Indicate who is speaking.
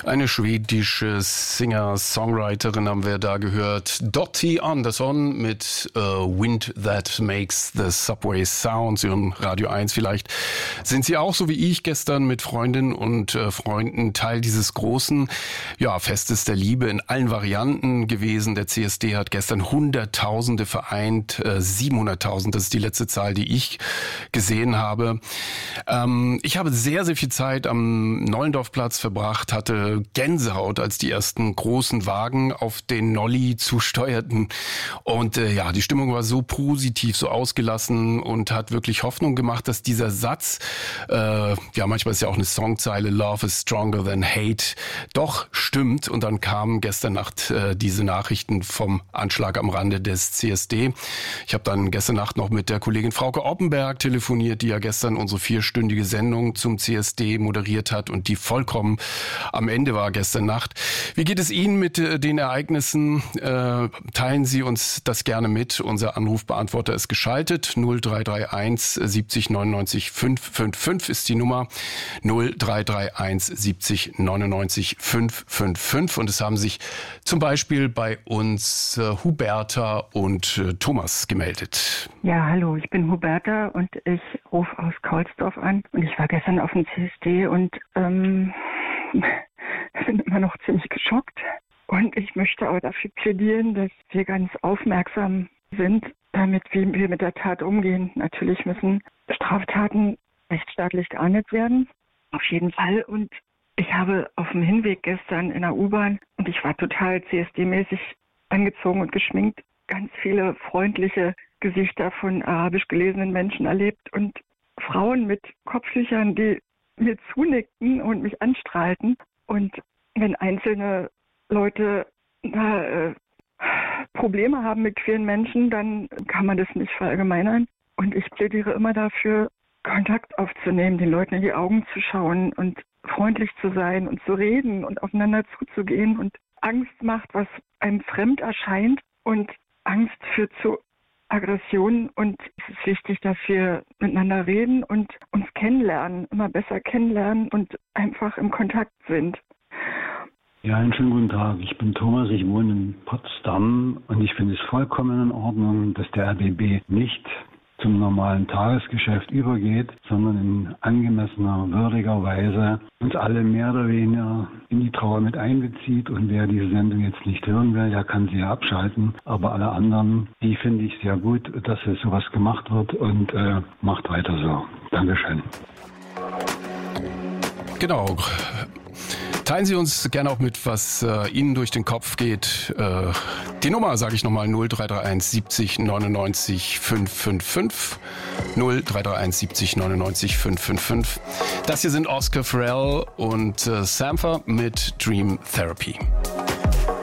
Speaker 1: Eine schwedische Singer-Songwriterin haben wir da gehört. Dottie Andersson mit Wind That Makes the Subway Sound. Sie hören Radio 1 vielleicht. Sind Sie auch, so wie ich, gestern mit Freundinnen und Freunden Teil dieses großen Festes der Liebe in allen Varianten gewesen. Der CSD hat gestern Hunderttausende vereint, 700.000, das ist die letzte Zahl, die ich gesehen habe. Ich habe sehr, sehr viel Zeit am Nollendorfplatz verbracht, hatte Gänsehaut, als die ersten großen Wagen auf den Nolli zusteuerten. Und die Stimmung war so positiv, so ausgelassen und hat wirklich Hoffnung gemacht, dass dieser Satz, manchmal ist ja auch eine Songzeile, Love is stronger than hate, doch stimmt. Und dann kamen gestern Nacht diese Nachrichten vom Anschlag am Rande des CSD. Ich habe dann gestern Nacht noch mit der Kollegin Frauke Oppenberg telefoniert, die ja gestern unsere 4-stündige Sendung zum CSD moderiert hat und die vollkommen am Ende war gestern Nacht. Wie geht es Ihnen mit den Ereignissen? Teilen Sie uns das gerne mit. Unser Anrufbeantworter ist geschaltet. 0331 70 99 555 ist die Nummer. 0331 70 99 555. Und es haben sich zum Beispiel bei uns Huberta und Thomas gemeldet.
Speaker 2: Ja, hallo, ich bin Huberta und ich rufe aus Kaulsdorf an. Und ich war gestern auf dem CSD und bin immer noch ziemlich geschockt. Und ich möchte auch dafür plädieren, dass wir ganz aufmerksam sind, damit wie wir mit der Tat umgehen. Natürlich müssen Straftaten rechtsstaatlich geahndet werden, auf jeden Fall. Und ich habe auf dem Hinweg gestern in der U-Bahn, und ich war total CSD-mäßig angezogen und geschminkt, ganz viele freundliche Gesichter von arabisch gelesenen Menschen erlebt und Frauen mit Kopftüchern, die mir zunickten und mich anstrahlten. Und wenn einzelne Leute Probleme haben mit queeren Menschen, dann kann man das nicht verallgemeinern. Und ich plädiere immer dafür, Kontakt aufzunehmen, den Leuten in die Augen zu schauen und freundlich zu sein und zu reden und aufeinander zuzugehen. Und Angst macht, was einem fremd erscheint, und Angst führt zu Aggression. Und es ist wichtig, dass wir miteinander reden und uns kennenlernen, immer besser kennenlernen und einfach im Kontakt sind.
Speaker 3: Ja, einen schönen guten Tag. Ich bin Thomas, ich wohne in Potsdam und ich finde es vollkommen in Ordnung, dass der RBB nicht zum normalen Tagesgeschäft übergeht, sondern in angemessener, würdiger Weise uns alle mehr oder weniger in die Trauer mit einbezieht. Und wer diese Sendung jetzt nicht hören will, der kann sie ja abschalten. Aber alle anderen, die finde ich sehr gut, dass es sowas gemacht wird, und macht weiter so. Dankeschön.
Speaker 1: Genau. Teilen Sie uns gerne auch mit, was Ihnen durch den Kopf geht. Die Nummer sage ich nochmal, 0331 70 99 555. 0331 70 99 555. Das hier sind Oscar Farrell und Sampha mit Dream Therapy.